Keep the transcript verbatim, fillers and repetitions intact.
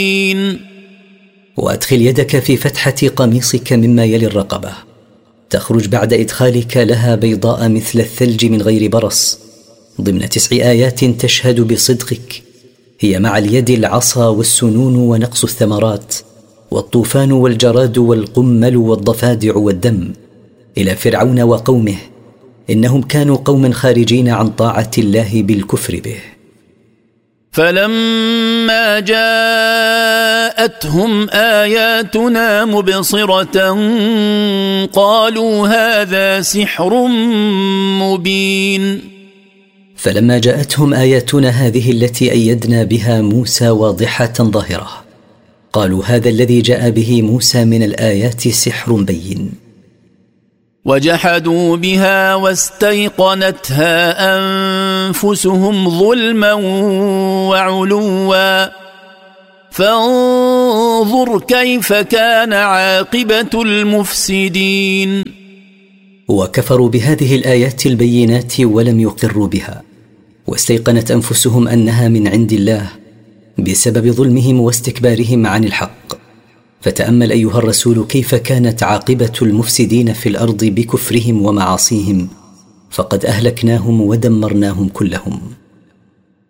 وأدخل يدك في فتحة قميصك مما يلي الرقبة، تخرج بعد إدخالك لها بيضاء مثل الثلج من غير برص، ضمن تسع آيات تشهد بصدقك، هي مع اليد العصا والسنون ونقص الثمرات والطوفان والجراد والقمل والضفادع والدم، إلى فرعون وقومه، إنهم كانوا قوما خارجين عن طاعة الله بالكفر به. فلما جاءتهم آياتنا مبصرة قالوا هذا سحر مبين. فلما جاءتهم آياتنا هذه التي أيدنا بها موسى واضحة ظاهرة، قالوا هذا الذي جاء به موسى من الآيات سحر بين. وجحدوا بها واستيقنتها أنفسهم ظلما وعلوا فانظر كيف كان عاقبة المفسدين. وكفروا بهذه الآيات البينات ولم يقروا بها، واستيقنت أنفسهم أنها من عند الله بسبب ظلمهم واستكبارهم عن الحق. فتأمل أيها الرسول كيف كانت عاقبة المفسدين في الأرض بكفرهم ومعاصيهم، فقد أهلكناهم ودمرناهم كلهم.